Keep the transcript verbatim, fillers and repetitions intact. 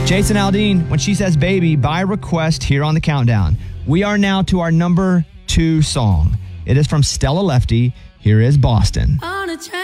Jason Aldean, When She Says Baby, by request here on the countdown. We are now to our number two song. It is from Stella Lefty. Here is Boston. On a train.